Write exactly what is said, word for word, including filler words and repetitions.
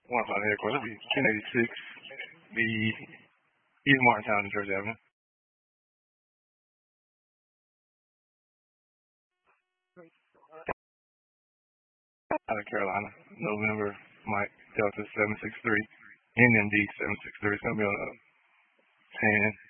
One five headquarters. It'll be ten eighty-six. The East Martintown and Georgia Avenue. Out of Carolina. November Mike Delta seven six three. N M D seven six three. It's gonna be on uh, ten